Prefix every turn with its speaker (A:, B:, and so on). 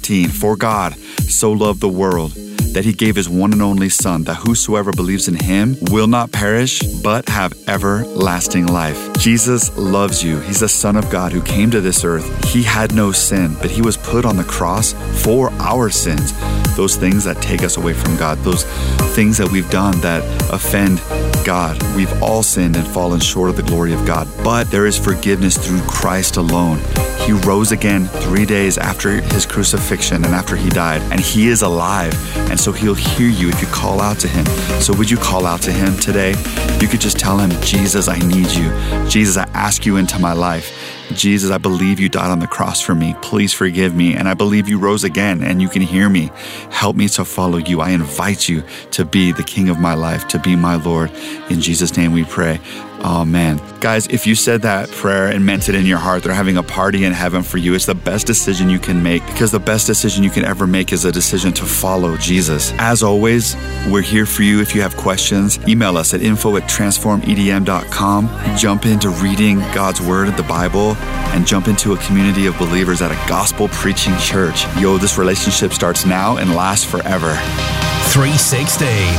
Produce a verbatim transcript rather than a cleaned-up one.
A: fifteen, for God so loved the world that he gave his one and only Son, that whosoever believes in him will not perish, but have everlasting life. Jesus loves you. He's the Son of God who came to this earth. He had no sin, but he was put on the cross for our sins. Those things that take us away from God, those things that we've done that offend God. We've all sinned and fallen short of the glory of God, but there is forgiveness through Christ alone. He rose again three days after his crucifixion and after he died, and he is alive. And so he'll hear you if you call out to him. So would you call out to him today? You could just tell him, Jesus, I need you. Jesus, I ask you into my life. Jesus, I believe you died on the cross for me. Please forgive me. And I believe you rose again and you can hear me. Help me to follow you. I invite you to be the King of my life, to be my Lord. In Jesus' name we pray. Amen. Guys, if you said that prayer and meant it in your heart, they're having a party in heaven for you. It's the best decision you can make, because the best decision you can ever make is a decision to follow Jesus. As always, we're here for you. If you have questions, email us at info at transform e d m dot com. Jump into reading God's Word, the Bible, and jump into a community of believers at a gospel preaching church. Yo, this relationship starts now and lasts forever.
B: three sixty